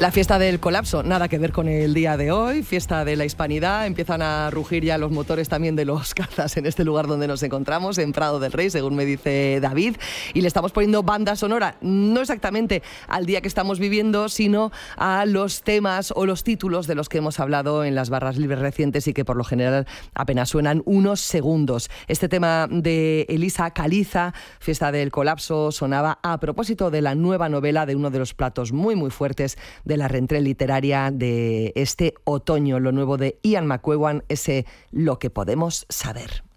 La fiesta del colapso, nada que ver con el día de hoy, fiesta de la hispanidad, empiezan a rugir ya los motores también de los cazas en este lugar donde nos encontramos, en Prado del Rey, según me dice David, y le estamos poniendo banda sonora, no exactamente al día que estamos viviendo, sino a los temas o los títulos de los que hemos hablado en las barras libres recientes y que por lo general apenas suenan unos segundos. Este tema de Elisa Caliza, fiesta del colapso, sonaba a propósito de la nueva novela de uno de los platos muy fuertes de la rentrée literaria de este otoño, lo nuevo de Ian McEwan, ese Lo que podemos saber.